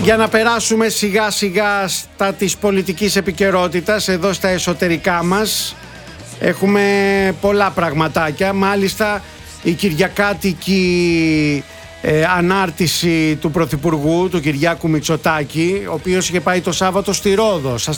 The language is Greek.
Για να περάσουμε σιγά σιγά στα της πολιτικής επικαιρότητας, εδώ στα εσωτερικά μας έχουμε πολλά πραγματάκια. Μάλιστα η κυριακάτικη ανάρτηση του Πρωθυπουργού, του Κυριάκου Μητσοτάκη, ο οποίος είχε πάει το Σάββατο στη Ρόδο.